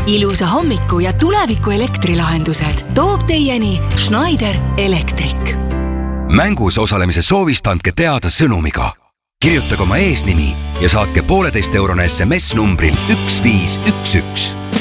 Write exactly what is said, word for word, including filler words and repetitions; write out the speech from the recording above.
ilusa hommiku ja tuleviku elektrilahendused toob teieni Schneider Electric. Mängus osalemise soovist andke teada sõnumiga. Kirjutage oma eesnimi ja saatke pooleteist eurone S M S numbril üks viis üks üks.